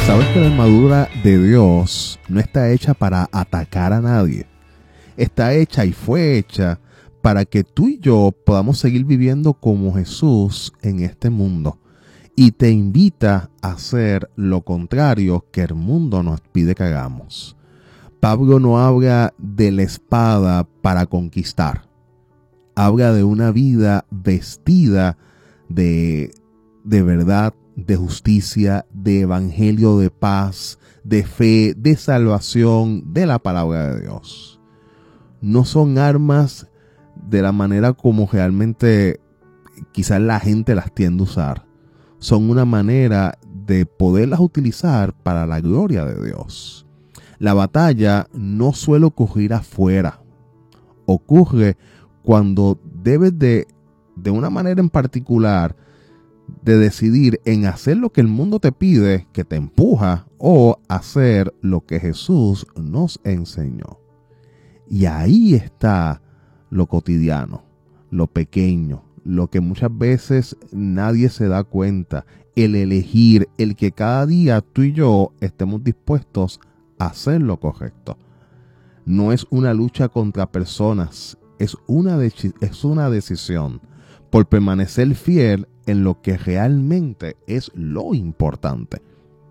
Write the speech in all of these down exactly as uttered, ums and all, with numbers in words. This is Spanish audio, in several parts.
Sabes que la armadura de Dios no está hecha para atacar a nadie. Está hecha y fue hecha para que tú y yo podamos seguir viviendo como Jesús en este mundo. Y te invita a hacer lo contrario que el mundo nos pide que hagamos. Pablo no habla de la espada para conquistar. Habla de una vida vestida de, de verdad, de justicia, de evangelio de paz, de fe, de salvación, de la palabra de Dios. No son armas de la manera como realmente quizás la gente las tiende a usar. Son una manera de poderlas utilizar para la gloria de Dios. La batalla no suele ocurrir afuera. Ocurre cuando debes de, de una manera en particular, de decidir en hacer lo que el mundo te pide, que te empuja, o hacer lo que Jesús nos enseñó. Y ahí está lo cotidiano, lo pequeño, lo que muchas veces nadie se da cuenta, el elegir, el que cada día tú y yo estemos dispuestos a hacer lo correcto. No es una lucha contra personas, es una, de- es una decisión por permanecer fiel en lo que realmente es lo importante.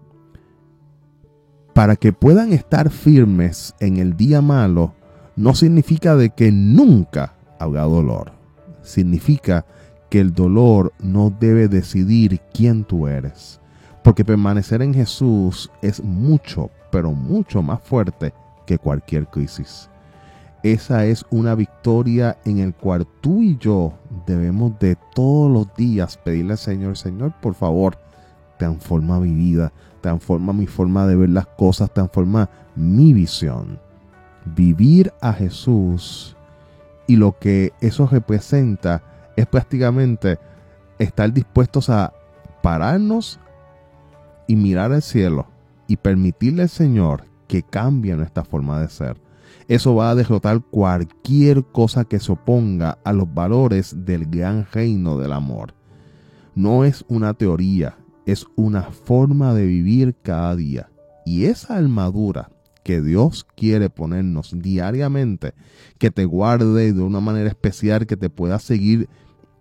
Para que puedan estar firmes en el día malo, no significa de que nunca habrá dolor. Significa que el dolor no debe decidir quién tú eres. Porque permanecer en Jesús es mucho, pero mucho más fuerte que cualquier crisis. Esa es una victoria en el cual tú y yo debemos de todos los días pedirle al Señor, Señor, por favor, transforma mi vida, transforma mi forma de ver las cosas, transforma mi visión. Vivir a Jesús y lo que eso representa es prácticamente estar dispuestos a pararnos y mirar al cielo y permitirle al Señor que cambie nuestra forma de ser. Eso va a derrotar cualquier cosa que se oponga a los valores del gran reino del amor. No es una teoría, es una forma de vivir cada día. Y esa armadura que Dios quiere ponernos diariamente, que te guarde de una manera especial, que te pueda seguir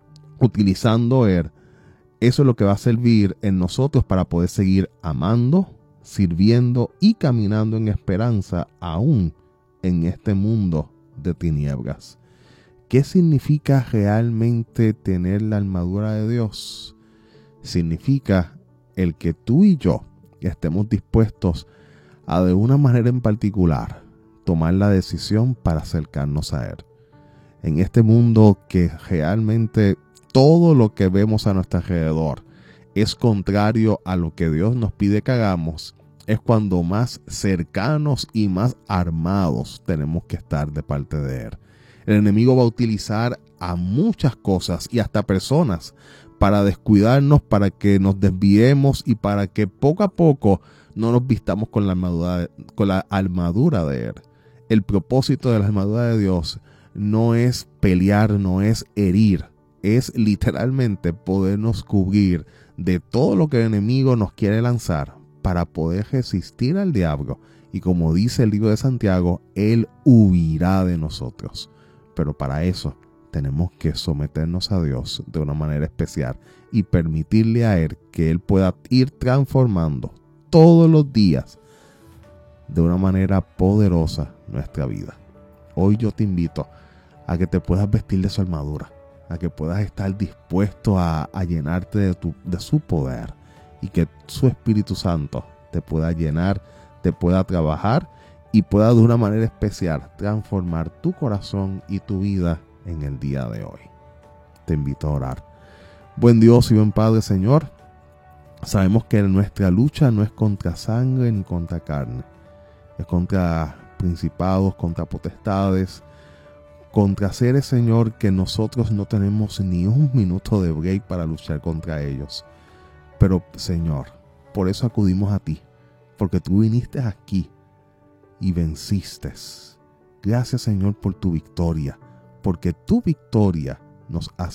utilizando Él, eso es lo que va a servir en nosotros para poder seguir amando, sirviendo y caminando en esperanza aún en este mundo de tinieblas. ¿Qué significa realmente tener la armadura de Dios? Significa el que tú y yo estemos dispuestos a de una manera en particular tomar la decisión para acercarnos a Él. En este mundo que realmente todo lo que vemos a nuestro alrededor es contrario a lo que Dios nos pide que hagamos, es cuando más cercanos y más armados tenemos que estar de parte de Él. El enemigo va a utilizar a muchas cosas y hasta personas para descuidarnos, para que nos desviemos y para que poco a poco no nos vistamos con la armadura, con la armadura de Él. El propósito de la armadura de Dios no es pelear, no es herir, es literalmente podernos cubrir de todo lo que el enemigo nos quiere lanzar, para poder resistir al diablo. Y como dice el libro de Santiago, Él huirá de nosotros. Pero para eso tenemos que someternos a Dios de una manera especial y permitirle a Él que Él pueda ir transformando todos los días de una manera poderosa nuestra vida. Hoy yo te invito a que te puedas vestir de su armadura, a que puedas estar dispuesto a, a llenarte de, tu, de su poder, y que su Espíritu Santo te pueda llenar, te pueda trabajar y pueda de una manera especial transformar tu corazón y tu vida en el día de hoy. Te invito a orar. Buen Dios y buen Padre, Señor, sabemos que nuestra lucha no es contra sangre ni contra carne, es contra principados, contra potestades, contra seres, Señor, que nosotros no tenemos ni un minuto de break para luchar contra ellos. Pero, Señor, por eso acudimos a ti, porque tú viniste aquí y venciste. Gracias, Señor, por tu victoria, porque tu victoria nos hace